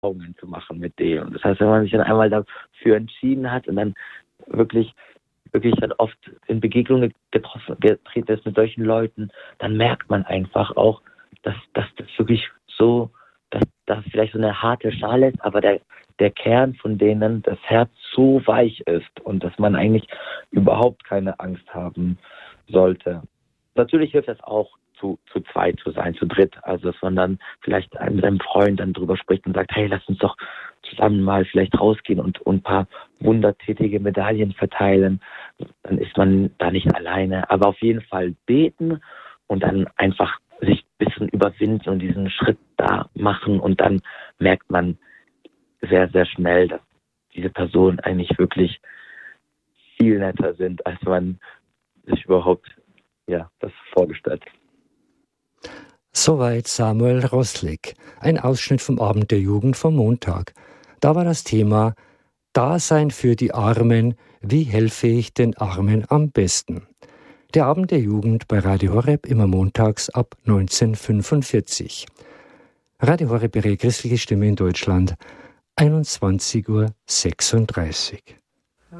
Erfahrungen zu machen mit dem. Das heißt, wenn man sich dann einmal dafür entschieden hat und dann wirklich dann oft in Begegnungen getreten ist mit solchen Leuten, dann merkt man einfach auch, dass das wirklich so, dass das vielleicht so eine harte Schale ist, aber der Kern von denen, das Herz so weich ist und dass man eigentlich überhaupt keine Angst haben sollte. Natürlich hilft es auch, zu zweit zu sein, zu dritt. Also dass man dann vielleicht mit einem Freund dann drüber spricht und sagt, hey, lass uns doch zusammen mal vielleicht rausgehen und ein paar wundertätige Medaillen verteilen. Dann ist man da nicht alleine. Aber auf jeden Fall beten und dann einfach sich ein bisschen überwinden und diesen Schritt da machen. Und dann merkt man sehr, sehr schnell, dass diese Personen eigentlich wirklich viel netter sind, als man sich überhaupt das vorgestellt hat. Soweit Samuel Roslik, ein Ausschnitt vom Abend der Jugend vom Montag. Da war das Thema Dasein für die Armen, wie helfe ich den Armen am besten? Der Abend der Jugend bei Radio Horeb immer montags ab 19:45 Uhr. Radio Horeb, Ihre christliche Stimme in Deutschland, 21:36 Uhr.